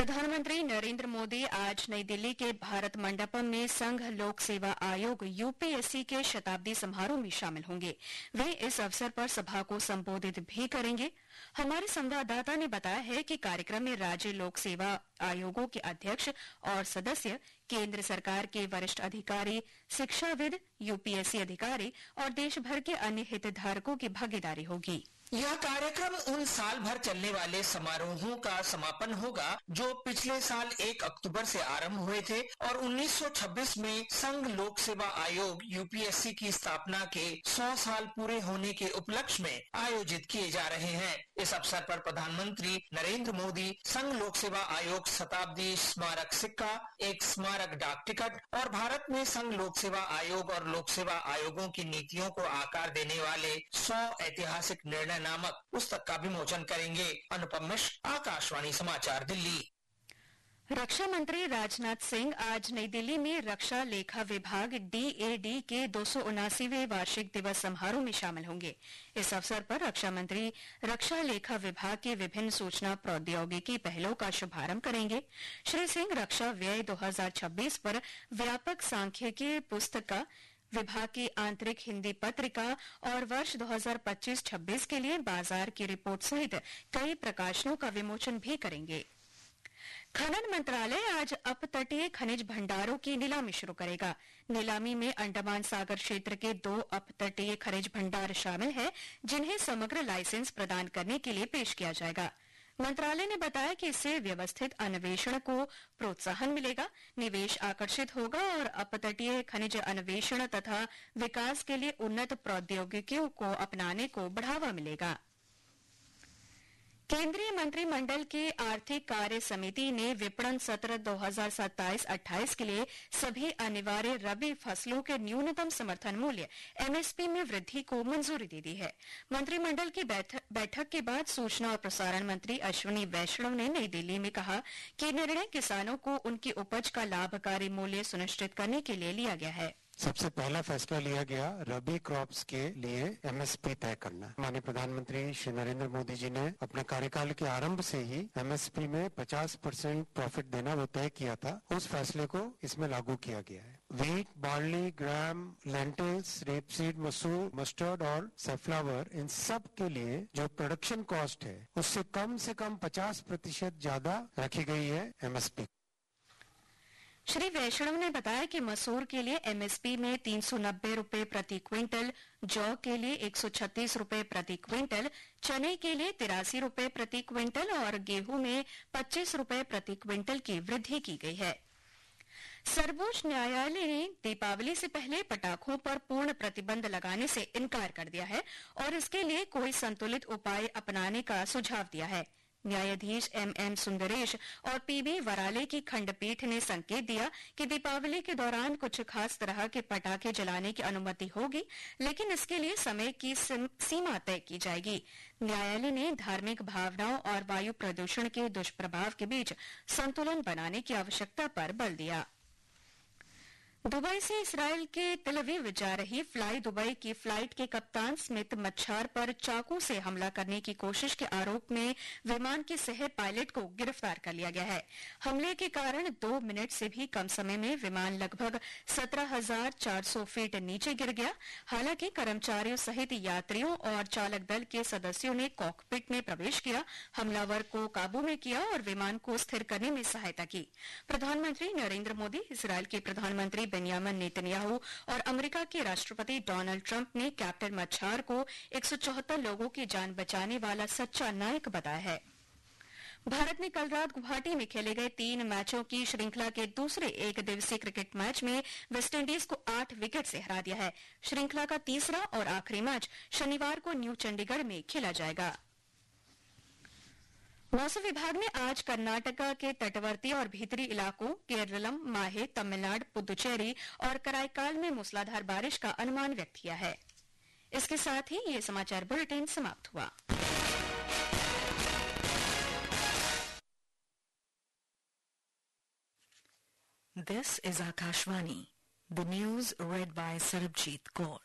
प्रधानमंत्री नरेंद्र मोदी आज नई दिल्ली के भारत मंडपम में संघ लोक सेवा आयोग यूपीएससी के शताब्दी समारोह में शामिल होंगे। वे इस अवसर पर सभा को संबोधित भी करेंगे। हमारे संवाददाता ने बताया है कि कार्यक्रम में राज्य लोक सेवा आयोगों के अध्यक्ष और सदस्य, केंद्र सरकार के वरिष्ठ अधिकारी, शिक्षाविद, यूपीएससी अधिकारी और देश भर के अन्य हितधारकों की भागीदारी होगी। यह कार्यक्रम उन साल भर चलने वाले समारोहों का समापन होगा जो पिछले साल 1 अक्टूबर से आरंभ हुए थे और 1926 में संघ लोक सेवा आयोग यूपीएससी की स्थापना के 100 साल पूरे होने के उपलक्ष्य में आयोजित किए जा रहे हैं। इस अवसर पर प्रधानमंत्री नरेंद्र मोदी संघ लोक सेवा आयोग शताब्दी स्मारक सिक्का, एक स्मारक डाक टिकट और भारत में संघ लोक सेवा आयोग और लोक सेवा आयोगों की नीतियों को आकार देने वाले 100 ऐतिहासिक निर्णय नामक पुस्तक का विमोचन करेंगे। अनुपम मिश्र, आकाशवाणी समाचार, दिल्ली। रक्षा मंत्री राजनाथ सिंह आज नई दिल्ली में रक्षा लेखा विभाग डीएडी के 279वें वार्षिक दिवस समारोह में शामिल होंगे। इस अवसर पर रक्षा मंत्री रक्षा लेखा विभाग के विभिन्न सूचना प्रौद्योगिकी पहलों का शुभारंभ करेंगे। श्री सिंह रक्षा व्यय 2026 पर व्यापक सांख्यिकीय पुस्तिका, विभाग की आंतरिक हिंदी पत्रिका और वर्ष 2025-26 के लिए बाजार की रिपोर्ट सहित कई प्रकाशनों का विमोचन भी करेंगे। खनन मंत्रालय आज अपतटीय खनिज भंडारों की नीलामी शुरू करेगा। नीलामी में अंडमान सागर क्षेत्र के 2 अपतटीय खनिज भंडार शामिल हैं, जिन्हें समग्र लाइसेंस प्रदान करने के लिए पेश किया जाएगा। मंत्रालय ने बताया कि इससे व्यवस्थित अन्वेषण को प्रोत्साहन मिलेगा, निवेश आकर्षित होगा और अपतटीय खनिज अन्वेषण तथा विकास के लिए उन्नत प्रौद्योगिकियों को अपनाने को बढ़ावा मिलेगा। केंद्रीय मंत्रिमंडल की आर्थिक कार्य समिति ने विपणन सत्र 2027-28 के लिए सभी अनिवार्य रबी फसलों के न्यूनतम समर्थन मूल्य एमएसपी में वृद्धि को मंजूरी दे दी है। मंत्रिमंडल की बैठक के बाद सूचना और प्रसारण मंत्री अश्विनी वैष्णव ने नई दिल्ली में कहा कि निर्णय किसानों को उनकी उपज का लाभकारी मूल्य सुनिश्चित करने के लिए लिया गया है। सबसे पहला फैसला लिया गया रबी क्रॉप्स के लिए एमएसपी तय करना। माननीय प्रधानमंत्री श्री नरेंद्र मोदी जी ने अपने कार्यकाल के आरंभ से ही एमएसपी में 50% प्रॉफिट देना वो तय किया था। उस फैसले को इसमें लागू किया गया है। व्हीट, बार्ली, ग्राम, लेंटिल्स, रेपसीड, मसूर, मस्टर्ड और सनफ्लावर, इन सब के लिए जो प्रोडक्शन कॉस्ट है उससे कम 50% ज्यादा रखी गई है एमएसपी। श्री वैष्णव ने बताया कि मसूर के लिए एमएसपी में 390 रुपए प्रति क्विंटल, जौ के लिए 136 रुपए प्रति क्विंटल, चने के लिए 83 रुपए प्रति क्विंटल और गेहूं में 25 रुपए प्रति क्विंटल की वृद्धि की गई है। सर्वोच्च न्यायालय ने दीपावली से पहले पटाखों पर पूर्ण प्रतिबंध लगाने से इनकार कर दिया है और इसके लिए कोई संतुलित उपाय अपनाने का सुझाव दिया है। न्यायाधीश एमएम सुंदरेश और पीबी वराले की खंडपीठ ने संकेत दिया कि दीपावली के दौरान कुछ खास तरह के पटाखे जलाने की अनुमति होगी, लेकिन इसके लिए समय की सीमा तय की जाएगी। न्यायालय ने धार्मिक भावनाओं और वायु प्रदूषण के दुष्प्रभाव के बीच संतुलन बनाने की आवश्यकता पर बल दिया। दुबई से इसराइल के तेल अवीव जा रही फ्लाई दुबई की फ्लाइट के कप्तान स्मिथ मच्छार पर चाकू से हमला करने की कोशिश के आरोप में विमान के सह पायलट को गिरफ्तार कर लिया गया है। हमले के कारण 2 मिनट से भी कम समय में विमान लगभग 17,400 फीट नीचे गिर गया। हालांकि कर्मचारियों सहित यात्रियों और चालक दल के सदस्यों ने कॉकपिट में प्रवेश किया, हमलावर को काबू में किया और विमान को स्थिर करने में सहायता की। प्रधानमंत्री नरेंद्र मोदी, इसराइल के प्रधानमंत्री बेंयामिन नेतन्याहू और अमेरिका के राष्ट्रपति डोनाल्ड ट्रंप ने कैप्टन मच्छार को 174 लोगों की जान बचाने वाला सच्चा नायक बताया है। भारत ने कल रात गुवाहाटी में खेले गए 3 मैचों की श्रृंखला के दूसरे एक दिवसीय क्रिकेट मैच में वेस्टइंडीज को 8 विकेट से हरा दिया है। श्रृंखला का तीसरा और आखिरी मैच शनिवार को न्यू चंडीगढ़ में खेला जाएगा। मौसम विभाग ने आज कर्नाटका के तटवर्ती और भीतरी इलाकों केरलम, माहे, तमिलनाडु, पुदुचेरी और कराईकाल में मूसलाधार बारिश का अनुमान व्यक्त किया है। इसके साथ ही ये समाचार बुलेटिन समाप्त हुआ। This is Akashvani. The news read by Sarabjit Kaur.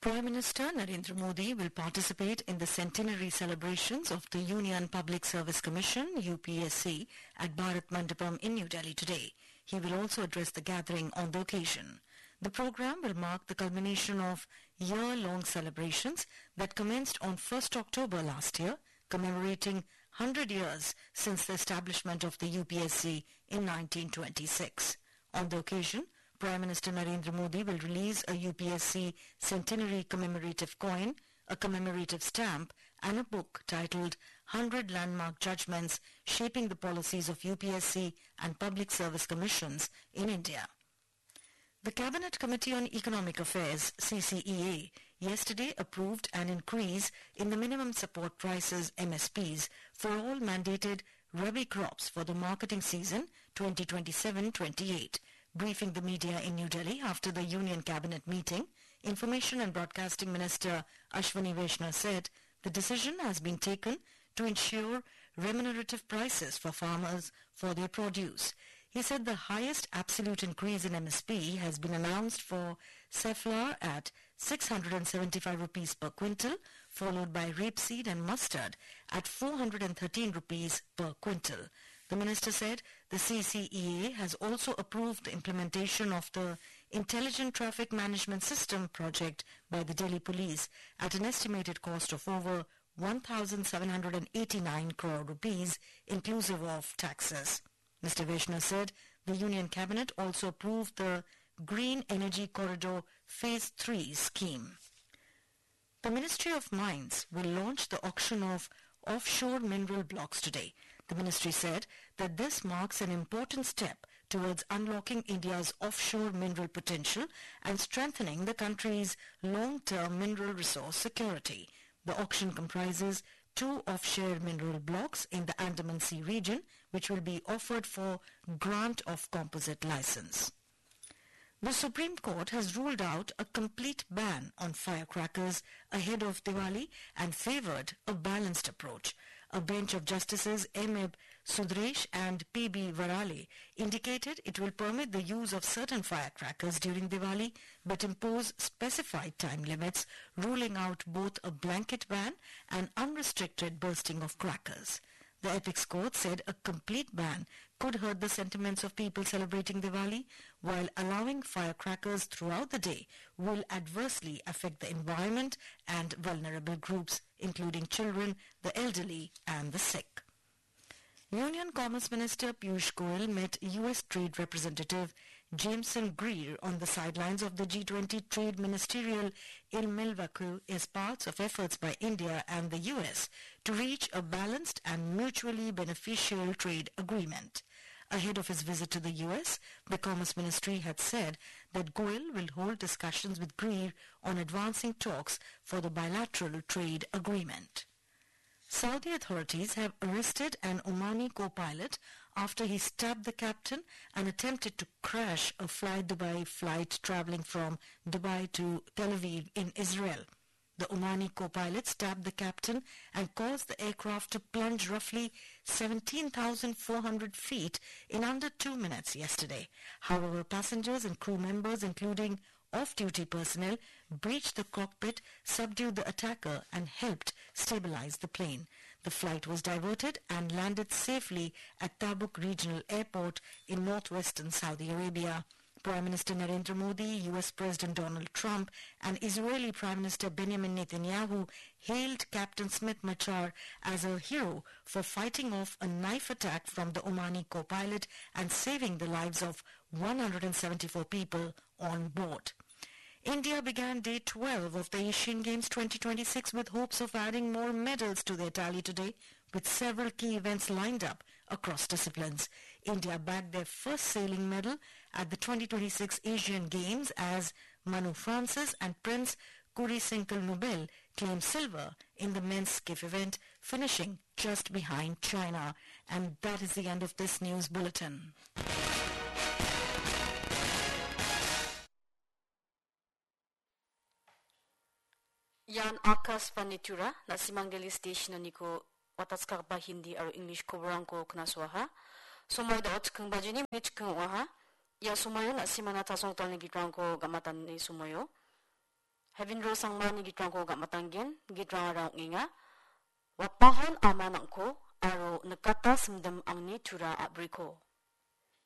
Prime Minister Narendra Modi will participate in the centenary celebrations of the Union Public Service Commission, UPSC, at Bharat Mandapam in New Delhi today. He will also address the gathering on the occasion. The program will mark the culmination of year-long celebrations that commenced on 1st October last year, commemorating 100 years since the establishment of the UPSC in 1926. On the occasion, Prime Minister Narendra Modi will release a UPSC centenary commemorative coin, a commemorative stamp, and a book titled 100 Landmark Judgments Shaping the Policies of UPSC and Public Service Commissions in India. The Cabinet Committee on Economic Affairs, CCEA, yesterday approved an increase in the minimum support prices, MSPs, for all mandated Rabi crops for the marketing season 2027-28. Briefing the media in New Delhi after the Union Cabinet meeting, Information and Broadcasting Minister Ashwani Vaishnaw said the decision has been taken to ensure remunerative prices for farmers for their produce. He said the highest absolute increase in MSP has been announced for safflower at 675 rupees per quintal, followed by rapeseed and mustard at 413 rupees per quintal. The minister said the CCEA has also approved the implementation of the Intelligent Traffic Management System project by the Delhi Police at an estimated cost of over 1,789 crore rupees, inclusive of taxes. Mr. Vaishnaw said the Union Cabinet also approved the Green Energy Corridor Phase 3 scheme. The Ministry of Mines will launch the auction of offshore mineral blocks today. The ministry said that this marks an important step towards unlocking India's offshore mineral potential and strengthening the country's long-term mineral resource security. The auction comprises 2 offshore mineral blocks in the Andaman Sea region, which will be offered for grant of composite license. The Supreme Court has ruled out a complete ban on firecrackers ahead of Diwali and favoured a balanced approach. A bench of Justices M.Eb Sudresh and P.B. Varale indicated it will permit the use of certain firecrackers during Diwali but impose specified time limits, ruling out both a blanket ban and unrestricted bursting of crackers. The Apex Court said a complete ban could hurt the sentiments of people celebrating Diwali, while allowing firecrackers throughout the day will adversely affect the environment and vulnerable groups, including children, the elderly and the sick. Union Commerce Minister Piyush Goyal met U.S. Trade Representative Jameson Greer on the sidelines of the G20 Trade Ministerial in Milwaukee as part of efforts by India and the U.S. to reach a balanced and mutually beneficial trade agreement. Ahead of his visit to the U.S., the Commerce Ministry had said that Goyal will hold discussions with Greer on advancing talks for the bilateral trade agreement. Saudi authorities have arrested an Omani co-pilot after he stabbed the captain and attempted to crash a Fly-Dubai flight traveling from Dubai to Tel Aviv in Israel. The Omani co-pilot stabbed the captain and caused the aircraft to plunge roughly 17,400 feet in under 2 minutes yesterday. However, passengers and crew members, including off-duty personnel, breached the cockpit, subdued the attacker and helped stabilize the plane. The flight was diverted and landed safely at Tabuk Regional Airport in northwestern Saudi Arabia. Prime Minister Narendra Modi, U.S. President Donald Trump and Israeli Prime Minister Benjamin Netanyahu hailed Captain Smith Machar as a hero for fighting off a knife attack from the Omani co-pilot and saving the lives of 174 people on board. India began day 12 of the Asian Games 2026 with hopes of adding more medals to their tally today, with several key events lined up across disciplines. India bagged their first sailing medal at the 2026 Asian Games as Manu Francis and Prince Kurisenkal Nobel claimed silver in the men's skiff event, finishing just behind China. And that is the end of this news bulletin. Yan Akashvani Tura, na Simangeli Station niko watatskar ba Hindi aro English ko ko knaswaha. Sumoy daot kung bajini mich kung waha. Ya sumoyo na simana tasong tol ni ko gamatan ni sumoyo. Hevinro sangmani gitrang ko ga matanggen, gitrang araw nginga, wapahon amanang ko, aro nakata semdem ang ni tura abriko.